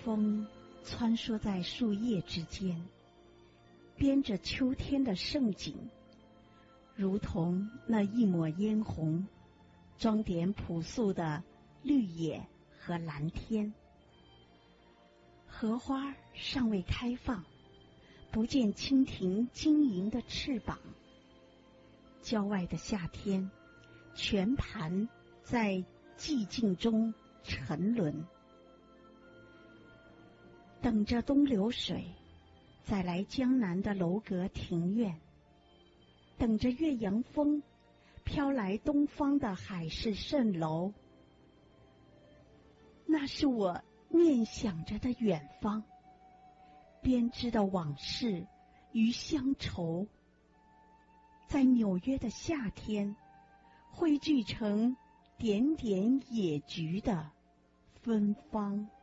风穿梭在树叶之间，编着秋天的盛景，如同那一抹嫣红，装点朴素的绿野和蓝天。荷花尚未开放，不见蜻蜓晶莹的翅膀。郊外的夏天，全盘在寂静中沉沦，等着东流水再来江南的楼阁庭院，等着岳阳风飘来东方的海市蜃楼。那是我念想着的远方，编织的往事与乡愁，在纽约的夏天汇聚成点点野菊的芬芳。